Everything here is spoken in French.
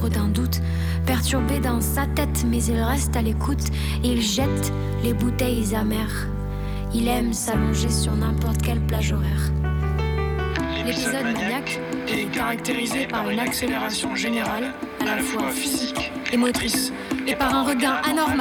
l'ombre d'un doute, perturbé dans sa tête, mais il reste à l'écoute et il jette les bouteilles amères. Il aime s'allonger sur n'importe quelle plage horaire. L'épisode maniaque est caractérisé par une accélération générale, à la fois physique et motrice, et par un regain anormal